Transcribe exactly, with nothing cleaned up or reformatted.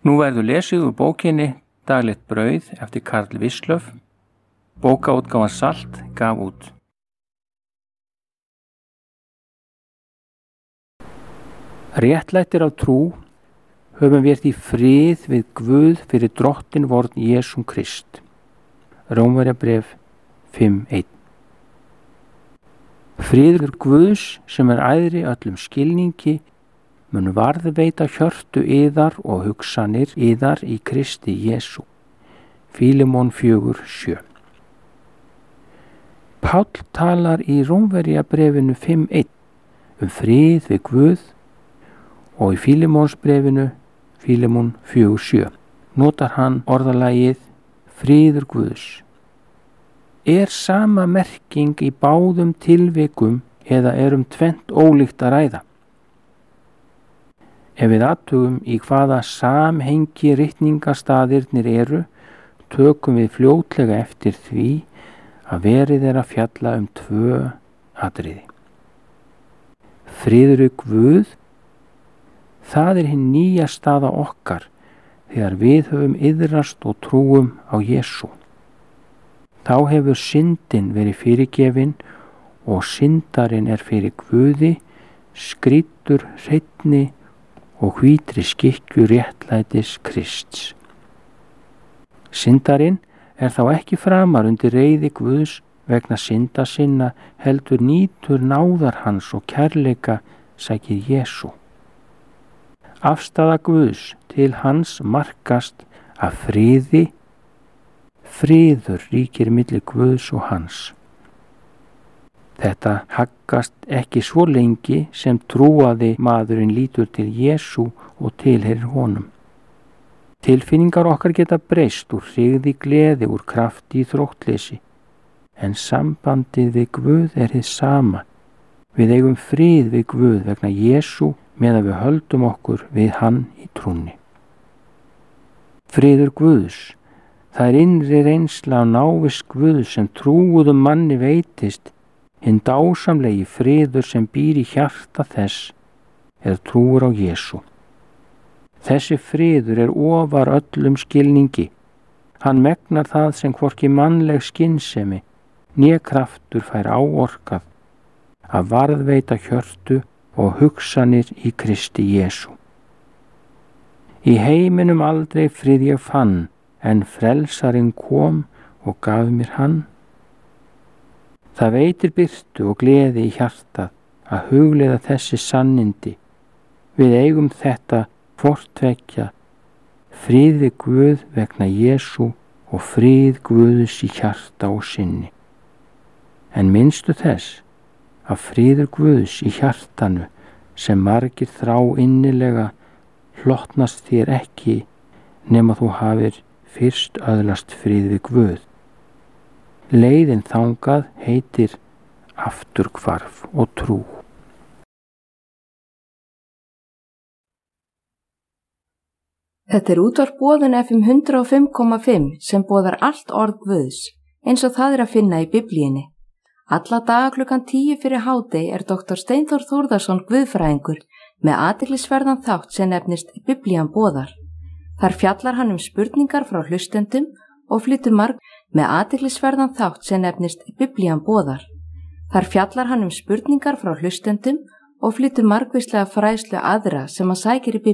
Nú verður lesið úr bókinni Daglegt brauð eftir Karl Wislöff. Bókaútgáfan Salt gaf út. Réttlættir af trú höfum við í frið við Guð fyrir drottin vorn Jesúm Krist. Rómverjabréf fimm eitt. Friður Guðs sem er æðri öllum skilningi mun varðveita hjörtu yðar og hugsanir yðar í Kristi Jesú. Fílemon fjögur sjö. Páll talar í Rómverjabréfinu fimm eitt um frið við Guð og í Fílemonsbréfinu Fílemon fjögur sjö notar hann orðalagið friður Guðs. Er sama merking í báðum tilvikum eða er um tvennt ólíkt að ræða? Ef við athugum í hvaða samhengi ritningastaðirnir eru, tökum við fljótlega eftir því að verið er að fjalla um tvö atriði. Friður Guð, það er hinn nýja staða okkar þegar við höfum iðrast og trúum á Jesú. Þá hefur syndin verið fyrirgefin og syndarinn er fyrir Guði, skrýddur hreinni og hvítri skikkju réttlætis Krists. Syndarinn er þá ekki framar undir reiði Guðs vegna synda sinna, heldur nýtur náðar hans og kærleika sækir Jesú. Afstaða Guðs til hans markast af friði, friður ríkir milli Guðs og hans. Þetta haggast ekki svo lengi sem trúaði maðurinn lítur til Jesú og tilheyrir honum. Tilfinningar okkar geta breyst úr hryggð í gleði, úr krafti í þróttleysi, en sambandið við Guð er hið sama. Við eigum frið við Guð vegna Jesú meðan við höldum okkur við hann í trúnni. Friður Guðs, það er innri reynsla á návist Guðs sem trúuðum manni veitist, hinn dásamlegi friður sem býr í hjarta þess er trúur á Jesú. Þessi friður er ofar öllum skilningi. Hann megnar það sem hvorki mannleg skynsemi né kraftur fær áorkað að varðveita hjörtu og hugsanir í Kristi Jesú. Í heiminum aldrei frið ég fann, en frelsarinn kom og gaf mér hann. Það veitir birtu og gleði í hjartað að hugleiða þessi sannindi. Við eigum þetta hvort tveggja, frið við Guð vegna Jesú og frið Guðs í hjarta og sinni. En minnstu þess að friður Guðs í hjartanu sem margir þrá innilega hlotnast þér ekki nema þú hafir fyrst öðlast frið við Guð. Leiðin þangað heitir afturhvarf og trú. Þetta er útvarp Boðun F M hundrað og fimm komma fimm sem boðar allt orð Guðs, eins og það er að finna í Biblíunni. Alla daga klukkan tíu fyrir hádegi er doktor Steinþór Þórðarson guðfræðingur með athyglisverðan þátt sem nefnist Biblían boðar. Þar fjallar hann um spurningar frá hlustendum og flytur marg með athyglisverðan þátt sem nefnist Biblían boðar. Þar fjallar hann um spurningar frá hlustendum og flytur margvíslega fræðslu aðra sem að sækir í Biblíunni.